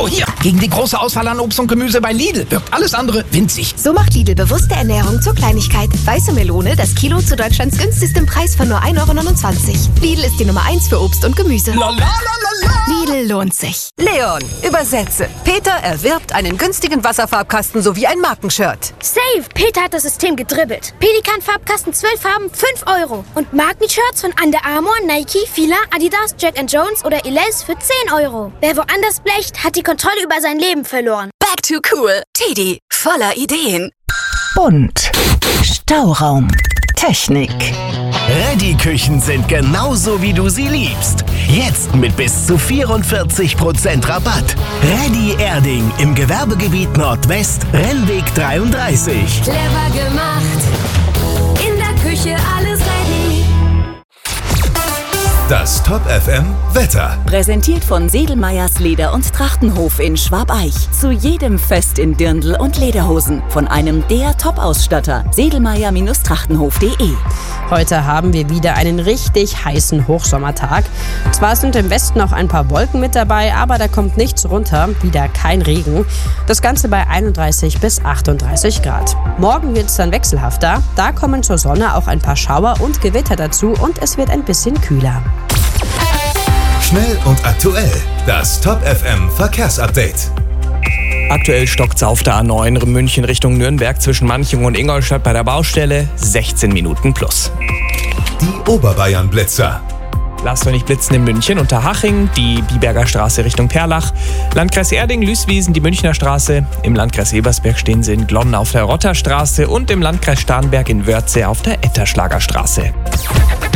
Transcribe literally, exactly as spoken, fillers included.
So, hier, gegen die große Auswahl an Obst und Gemüse bei Lidl wirkt alles andere winzig. So macht Lidl bewusste Ernährung zur Kleinigkeit. Weiße Melone, das Kilo zu Deutschlands günstigstem Preis von nur ein Euro neunundzwanzig. Lidl ist die Nummer eins für Obst und Gemüse. La, la, la, la, la. Lidl lohnt sich. Leon, übersetze. Peter erwirbt einen günstigen Wasserfarbkasten sowie ein Markenshirt. Save! Peter hat das System gedribbelt. Pelikan-Farbkasten zwölf Farben, fünf Euro. Und Markenshirts von Under Armour, Nike, Fila, Adidas, Jack and Jones oder Elize für zehn Euro. Wer woanders blecht, hat die Kontrolle über sein Leben verloren. Back to cool. Teddy, voller Ideen. Bunt. Stauraum. Technik. Reddy-Küchen sind genauso, wie du sie liebst. Jetzt mit bis zu vierundvierzig Prozent Rabatt. Reddy Erding im Gewerbegebiet Nordwest, Rennweg dreiunddreißig. Clever gemacht. In der Küche alles ready. Das Top F M Wetter. Präsentiert von Sedelmeyers Leder- und Trachtenhof in Schwabeich. Zu jedem Fest in Dirndl und Lederhosen. Von einem der Top-Ausstatter. Sedelmeyer Trachtenhof punkt de. Heute haben wir wieder einen richtig heißen Hochsommertag. Zwar sind im Westen noch ein paar Wolken mit dabei, aber da kommt nichts runter, wieder kein Regen. Das Ganze bei einunddreißig bis achtunddreißig Grad. Morgen wird es dann wechselhafter. Da kommen zur Sonne auch ein paar Schauer und Gewitter dazu und es wird ein bisschen kühler. Schnell und aktuell. Das Top F M Verkehrsupdate. Aktuell stockt's auf der A neun München Richtung Nürnberg zwischen Manching und Ingolstadt bei der Baustelle. sechzehn Minuten plus. Die Oberbayern-Blitzer. Lasst euch nicht blitzen in München. Unterhaching, die Biberger Straße Richtung Perlach. Landkreis Erding, Lüßwiesen, die Münchner Straße. Im Landkreis Ebersberg stehen sie in Glonn auf der Rotterstraße und im Landkreis Starnberg in Wörthsee auf der Etterschlager Straße.